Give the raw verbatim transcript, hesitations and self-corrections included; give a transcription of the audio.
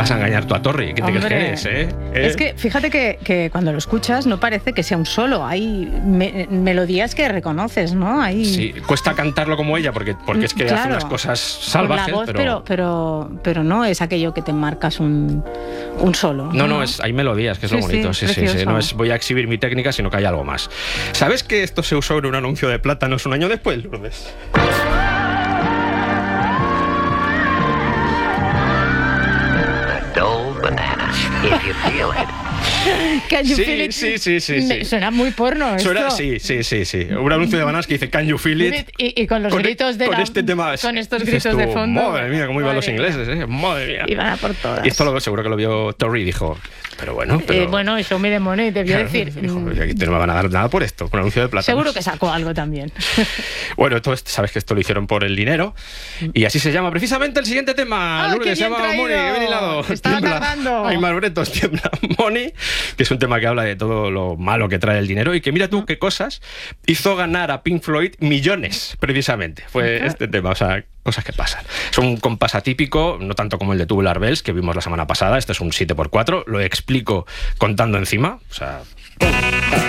vas a engañar tú a Torri. ¿Qué te crees que eres, eh? ¿Eh? Es que fíjate que, que cuando lo escuchas no parece que sea un solo. Hay me melodías que reconoces, ¿no? Hay... Sí, cuesta cantarlo como ella porque, porque es que claro, hace unas cosas salvajes. Con la voz, pero... Pero, pero, pero no es aquello que te marcas un, un solo. No, no, es, hay melodías, que es sí, lo bonito. Sí, sí, sí, sí. No es voy a exhibir mi técnica, sino que hay algo más. ¿Sabes que esto se usó en un anuncio de plátanos un año después, Lourdes? If you feel it. Can you sí, feel it? sí, sí, sí, sí. Suena muy porno esto. Suena, sí, sí, sí, sí. Un anuncio de bananas que dice Can you feel it? Y, y con los con, gritos de con la, este tema, con estos dices gritos tú, de fondo. Madre mía, cómo iban los ingleses, ¿eh? Madre mía. Iban a por todas. Y esto lo, seguro que lo vio Torri y dijo, pero bueno, pero... Eh, bueno, show me the money, debió claro, decir. Dijo, aquí no me van a dar nada por esto, con un anuncio de plátanos. Seguro que sacó algo también. Bueno, todo esto, sabes que esto lo hicieron por el dinero y así se llama precisamente el siguiente tema. ¡Ah, Lourdes, qué se bien llama traído! Money, que bien hilado. Estaba tardando. Hay más bretos, tiembla Money, que es un tema que habla de todo lo malo que trae el dinero y que mira tú qué cosas hizo ganar a Pink Floyd millones, precisamente. Fue Ajá. este tema, o sea, cosas que pasan. Es un compás atípico, no tanto como el de Tubular Bells, que vimos la semana pasada. Este es un siete por cuatro, lo explico contando encima, o sea...